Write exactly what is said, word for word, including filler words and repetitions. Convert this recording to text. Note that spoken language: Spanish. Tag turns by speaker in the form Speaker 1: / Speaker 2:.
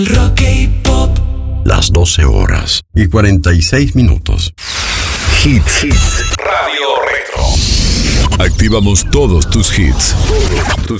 Speaker 1: Rock y pop.
Speaker 2: Las doce horas y cuarenta y seis minutos.
Speaker 3: Hits. Hits. Radio Retro. Activamos todos tus hits. Tus